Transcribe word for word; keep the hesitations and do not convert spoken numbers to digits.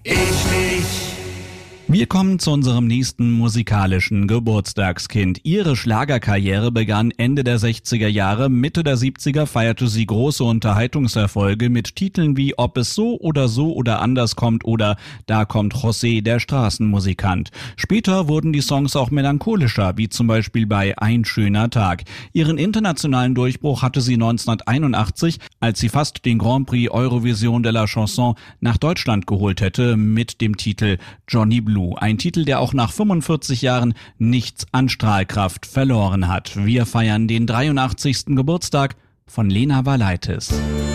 Ich nicht. Wir kommen zu unserem nächsten musikalischen Geburtstagskind. Ihre Schlagerkarriere begann Ende der sechziger Jahre, Mitte der siebziger feierte sie große Unterhaltungserfolge mit Titeln wie Ob es so oder so oder anders kommt oder Da kommt José, der Straßenmusikant. Später wurden die Songs auch melancholischer, wie zum Beispiel bei Ein schöner Tag. Ihren internationalen Durchbruch hatte sie neunzehnhunderteinundachtzig, als sie fast den Grand Prix Eurovision de la Chanson nach Deutschland geholt hätte mit dem Titel Johnny Blue. Ein Titel, der auch nach fünfundvierzig Jahren nichts an Strahlkraft verloren hat. Wir feiern den dreiundachtzigsten Geburtstag von Lena Valaitis.